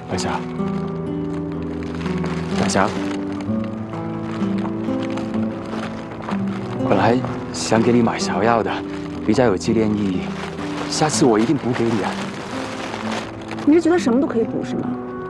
白霞，白霞，本来想给你买芍药的，比较有纪念意义，下次我一定补给你啊。 你是觉得什么都可以补是吗？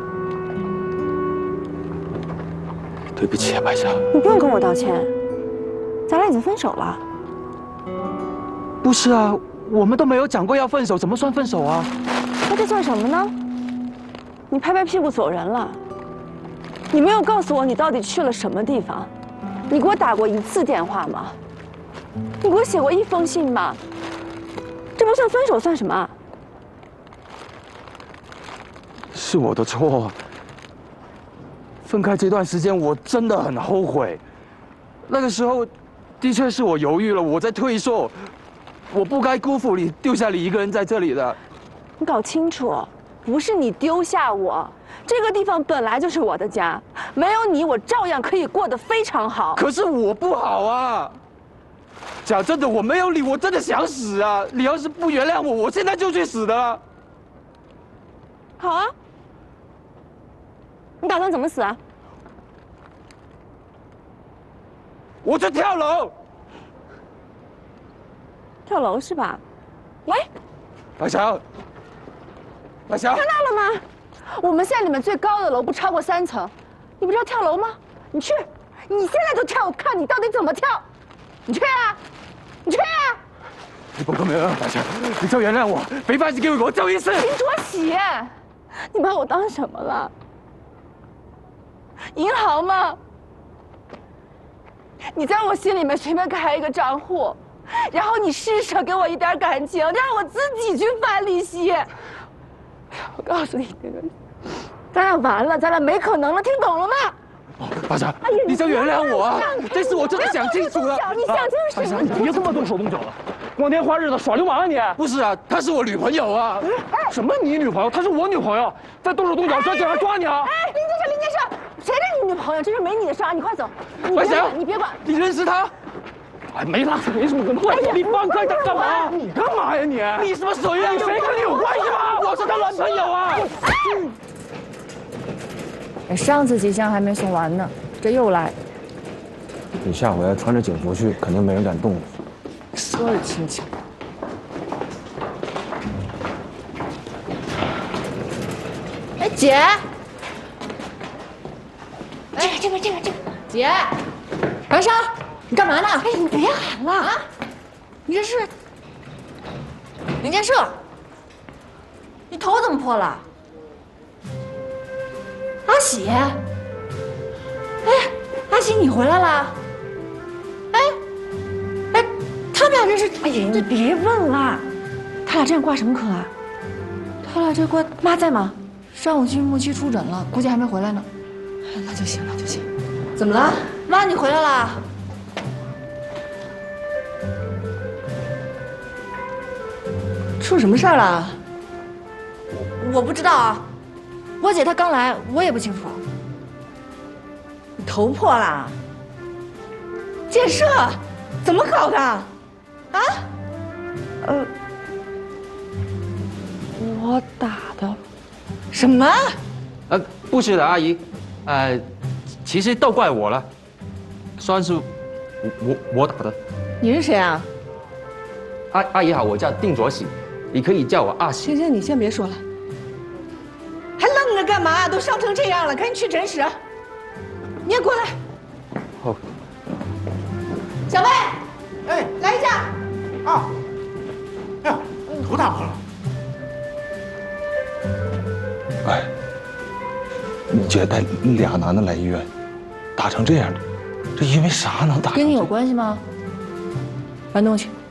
对不起啊，白霞。 你不用跟我道歉，咱俩已经分手了。 不是啊，我们都没有讲过要分手，怎么算分手啊？ 那这算什么呢？你拍拍屁股走人了。你没有告诉我你到底去了什么地方，你给我打过1次电话吗？你给我写过1封信吗？这不算分手算什么？ 是我的错。分开这段时间，我真的很后悔。那个时候，的确是我犹豫了，我在退缩，我不该辜负你，丢下你一个人在这里的。 你搞清楚，不是你丢下我，这个地方本来就是我的家，没有你，我照样可以过得非常好。 可是我不好啊！讲真的，我没有你，我真的想死啊！你要是不原谅我，我现在就去死的了。 好啊，你打算怎么死啊？ 我去跳楼！ 跳楼是吧？喂， 白霞，白霞， 看到了吗？我们县里面最高的楼不超过3层，你不知道跳楼吗？你去，你现在就跳，我看你到底怎么跳。你去啊，你去啊！ 你不可没有，白霞，你就原谅我，俾翻次機會我就一次。 林卓喜，你把我当什么了？银行吗？你在我心里面随便开一个账户，然后你施舍给我一点感情，让我自己去翻利息。我告诉你，这个，咱俩完了，咱俩没可能了，听懂了吗？ 白霞，你就原谅我啊！这次我真的想清楚了。 你想清楚什么？ 你别这么动手动脚了，光天化日的耍流氓啊你！ 不是啊，她是我女朋友啊。 什么你女朋友？她是我女朋友，再动手动脚，警察抓你啊！ 哎，林先生，谁是你女朋友？这是没你的事啊！你快走， 白霞， 你别管。 你认识她？ 哎，没他没什么跟关系。你放开他干嘛？你干嘛呀你？ 你什么谁呀？ 你谁跟你有关系吗？我是他男朋友啊！ 哎，上次几箱还没送完呢，这又来。 你下回穿着警服去，肯定没人敢动你。 说是亲戚。哎，姐。这个，姐，白莎，你干嘛呢？哎，你别喊了啊！你这是林建设，你头怎么破了？阿喜，哎，阿喜，你回来了？哎，他们俩这是……哎呀，你别问了，他俩这样挂什么科啊？他俩这挂妈在吗？上午去木七出诊了，估计还没回来呢。那就行，那就行。怎么了？妈，你回来了？出什么事儿了？我不知道啊，我姐她刚来，我也不清楚。你头破了？建设怎么搞的？啊？我打的。什么？ 不是的，阿姨，其实都怪我了，算是我打的。 你是谁啊？ 阿姨好，我叫丁卓喜，你可以叫我阿喜。 行，你先别说了，还愣着干嘛？都伤成这样了，赶紧去诊室。你也过来。 好。 小贝， 哎， 来一下。 啊，哎呀，头打破了。 哎，你姐带俩男的来医院，打成这样，这因为啥能打？ 跟你有关系吗？搬东西。